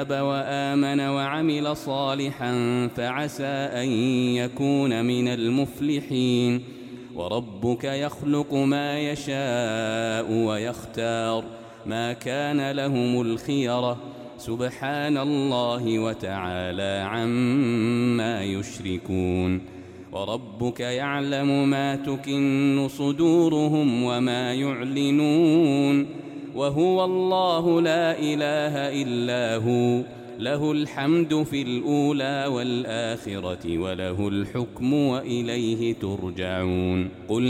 وآمن وعمل صالحا فعسى أن يكون من المفلحين. وربك يخلق ما يشاء ويختار، ما كان لهم الخيرة، سبحان الله وتعالى عما يشركون. وربك يعلم ما تكن صدورهم وما يعلنون، وهو الله لا إله إلا هو، له الحمد في الأولى والآخرة وله الحكم وإليه ترجعون. قل